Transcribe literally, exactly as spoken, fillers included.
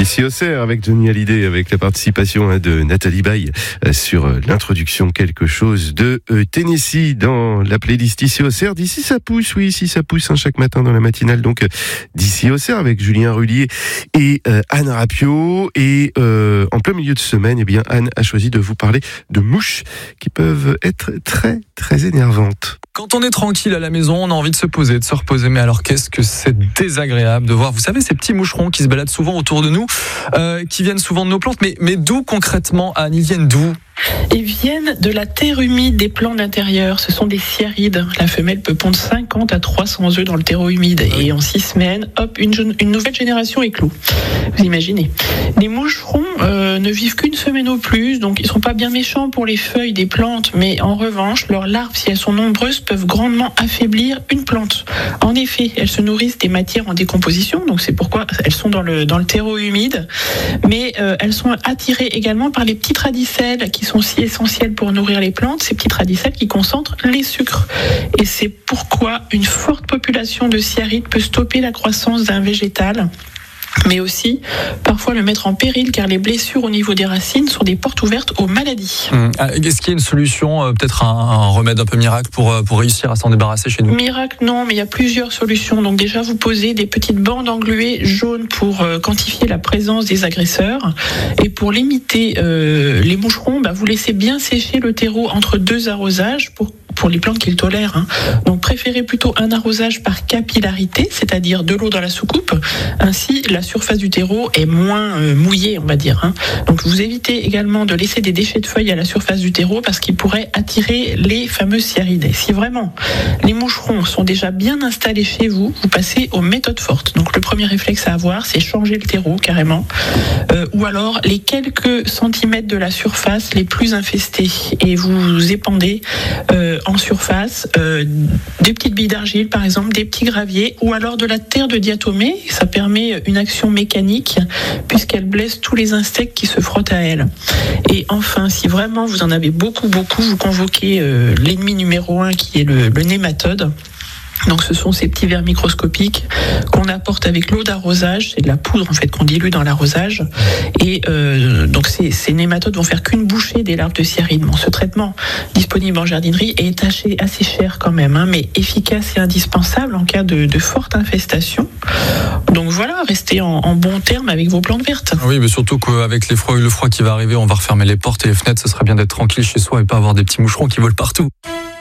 Ici au Cerf avec Johnny Hallyday, avec la participation hein, de Nathalie Baye euh, sur euh, l'introduction quelque chose de euh, Tennessee dans la playlist Ici au Cerf. D'ici ça pousse, oui, ici ça pousse hein, chaque matin dans la matinale. Donc euh, d'Ici au Cerf avec Julien Rullier et euh, Anne Rapio. Et euh, en plein milieu de semaine, eh bien Anne a choisi de vous parler de mouches qui peuvent être très très énervantes. Quand on est tranquille à la maison, on a envie de se poser, de se reposer. Mais alors, qu'est-ce que c'est désagréable de voir, vous savez, ces petits moucherons qui se baladent souvent autour de nous, euh, qui viennent souvent de nos plantes. Mais, mais d'où concrètement, Anne, ils viennent d'où ? Ils viennent de la terre humide des plants d'intérieur. Ce sont des cyarides. La femelle peut pondre cinquante à trois cents œufs dans le terreau humide. Et en six semaines, hop, une, jeune, une nouvelle génération éclot. Vous imaginez. Les moucherons euh, ne vivent qu'une semaine au plus, donc ils ne sont pas bien méchants pour les feuilles des plantes. Mais en revanche, leurs larves, si elles sont nombreuses, peuvent grandement affaiblir une plante. En effet, elles se nourrissent des matières en décomposition, donc c'est pourquoi elles sont dans le, dans le terreau humide. Mais euh, elles sont attirées également par les petits radicelles qui sont si essentiels pour nourrir les plantes, ces petites radicelles qui concentrent les sucres. Et c'est pourquoi une forte population de cyarides peut stopper la croissance d'un végétal, mais aussi parfois le mettre en péril, car les blessures au niveau des racines sont des portes ouvertes aux maladies. Hum. Est-ce qu'il y a une solution, euh, peut-être un, un remède un peu miracle pour, pour réussir à s'en débarrasser chez nous ? Miracle, non, mais il y a plusieurs solutions. Donc déjà, vous posez des petites bandes engluées jaunes pour euh, quantifier la présence des agresseurs. Et pour limiter euh, les moucherons, bah, vous laissez bien sécher le terreau entre deux arrosages pour pour les plantes qu'ils tolèrent. Hein. Donc préférez plutôt un arrosage par capillarité, c'est-à-dire de l'eau dans la soucoupe. Ainsi, la surface du terreau est moins euh, mouillée, on va dire. Hein. Donc vous évitez également de laisser des déchets de feuilles à la surface du terreau parce qu'ils pourraient attirer les fameux cyarides. Et si vraiment les moucherons sont déjà bien installés chez vous, vous passez aux méthodes fortes. Donc le premier réflexe à avoir, c'est changer le terreau carrément, euh, ou alors les quelques centimètres de la surface les plus infestés, et vous épandez euh, en surface euh, des petites billes d'argile par exemple, des petits graviers, ou alors de la terre de diatomée. Ça permet une action mécanique puisqu'elle blesse tous les insectes qui se frottent à elle. Et enfin, si vraiment vous en avez beaucoup beaucoup, vous convoquez euh, l'ennemi numéro un qui est le, le nématode. Donc ce sont ces petits vers microscopiques qu'on apporte avec l'eau d'arrosage, c'est de la poudre en fait qu'on dilue dans l'arrosage, et euh, donc ces, ces nématodes vont faire qu'une bouchée des larves de cyaride. Bon, ce traitement disponible en jardinerie est assez, assez cher quand même, hein, mais efficace et indispensable en cas de, de forte infestation. Donc voilà, restez en, en bon terme avec vos plantes vertes. Oui, mais surtout qu'avec les froids, le froid qui va arriver, on va refermer les portes et les fenêtres, ce serait bien d'être tranquille chez soi et pas avoir des petits moucherons qui volent partout.